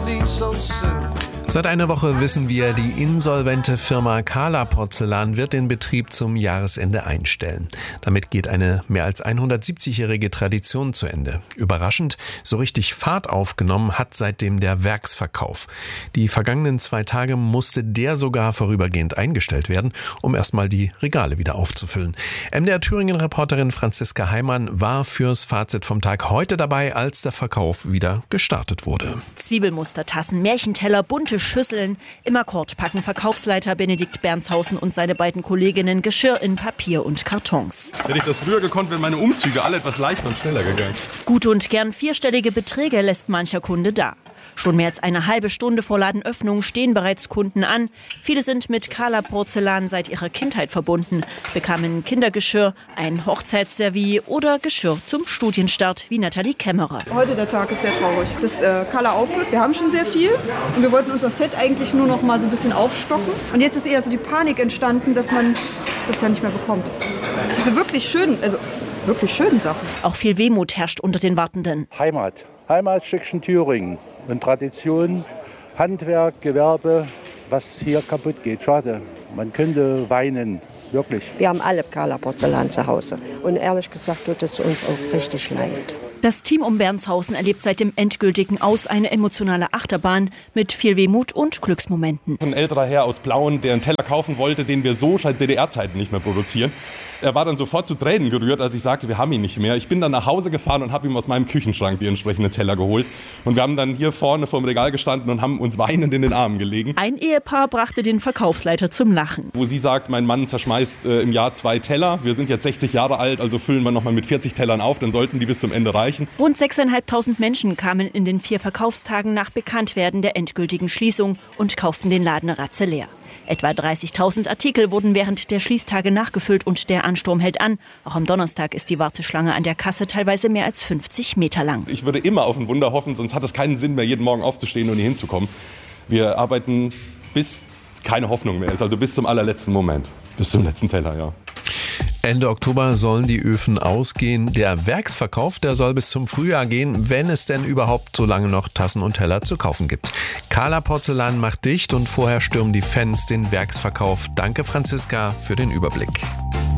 leave so soon. Seit einer Woche wissen wir, die insolvente Firma Kala Porzellan wird den Betrieb zum Jahresende einstellen. Damit geht eine mehr als 170-jährige Tradition zu Ende. Überraschend, so richtig Fahrt aufgenommen hat seitdem der Werksverkauf. Die vergangenen 2 Tage musste der sogar vorübergehend eingestellt werden, um erstmal die Regale wieder aufzufüllen. MDR Thüringen-Reporterin Franziska Heimann war fürs Fazit vom Tag heute dabei, als der Verkauf wieder gestartet wurde. Zwiebelmustertassen, Märchenteller, bunte Schüsseln. Im Akkord packen Verkaufsleiter Benedikt Bernshausen und seine beiden Kolleginnen Geschirr in Papier und Kartons. Hätte ich das früher gekonnt, wären meine Umzüge alle etwas leichter und schneller gegangen. Gut und gern 4-stellige Beträge lässt mancher Kunde da. Schon mehr als eine halbe Stunde vor Ladenöffnung stehen bereits Kunden an. Viele sind mit Kala Porzellan seit ihrer Kindheit verbunden, bekamen Kindergeschirr, ein Hochzeitsservie oder Geschirr zum Studienstart, wie Nathalie Kämmerer. Heute der Tag ist sehr traurig, dass Kala aufhört. Wir haben schon sehr viel und wir wollten unser Set eigentlich nur noch mal so ein bisschen aufstocken. Und jetzt ist eher so die Panik entstanden, dass man das ja nicht mehr bekommt. Diese wirklich schönen Sachen. Auch viel Wehmut herrscht unter den Wartenden. Heimatstückchen Thüringen und Tradition, Handwerk, Gewerbe, was hier kaputt geht. Schade, man könnte weinen, wirklich. Wir haben alle Kala Porzellan zu Hause und ehrlich gesagt tut es uns auch richtig leid. Das Team um Bernshausen erlebt seit dem endgültigen Aus eine emotionale Achterbahn mit viel Wehmut und Glücksmomenten. Ein älterer Herr aus Plauen, der einen Teller kaufen wollte, den wir so seit DDR-Zeiten nicht mehr produzieren. Er war dann sofort zu Tränen gerührt, als ich sagte, wir haben ihn nicht mehr. Ich bin dann nach Hause gefahren und habe ihm aus meinem Küchenschrank die entsprechenden Teller geholt. Und wir haben dann hier vorne vor dem Regal gestanden und haben uns weinend in den Armen gelegen. Ein Ehepaar brachte den Verkaufsleiter zum Lachen. Wo sie sagt, mein Mann zerschmeißt im Jahr 2 Teller. Wir sind jetzt 60 Jahre alt, also füllen wir nochmal mit 40 Tellern auf. Dann sollten die bis zum Ende reichen. Rund 6.500 Menschen kamen in den 4 Verkaufstagen nach Bekanntwerden der endgültigen Schließung und kauften den Laden ratzeleer. Etwa 30.000 Artikel wurden während der Schließtage nachgefüllt und der Ansturm hält an. Auch am Donnerstag ist die Warteschlange an der Kasse teilweise mehr als 50 Meter lang. Ich würde immer auf ein Wunder hoffen, sonst hat es keinen Sinn mehr, jeden Morgen aufzustehen und hier hinzukommen. Wir arbeiten bis keine Hoffnung mehr ist, also bis zum allerletzten Moment, bis zum letzten Teller, ja. Ende Oktober sollen die Öfen ausgehen. Der Werksverkauf, der soll bis zum Frühjahr gehen, wenn es denn überhaupt so lange noch Tassen und Teller zu kaufen gibt. Kala Porzellan macht dicht und vorher stürmen die Fans den Werksverkauf. Danke Franziska für den Überblick.